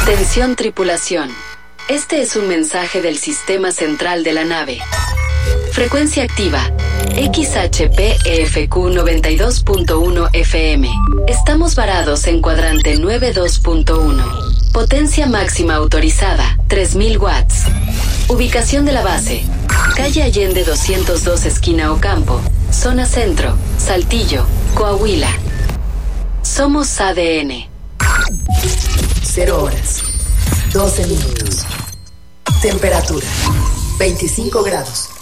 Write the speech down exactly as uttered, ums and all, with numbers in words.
Atención tripulación. Este es un mensaje del sistema central de la nave. Frecuencia activa. X H P E F Q noventa y dos punto uno F M. Estamos varados en cuadrante noventa y dos punto uno. Potencia máxima autorizada, tres mil watts. Ubicación de la base. Calle Allende doscientos dos esquina Ocampo. Zona Centro, Saltillo, Coahuila. Somos A D N. Cero horas. doce minutos. Temperatura. veinticinco grados.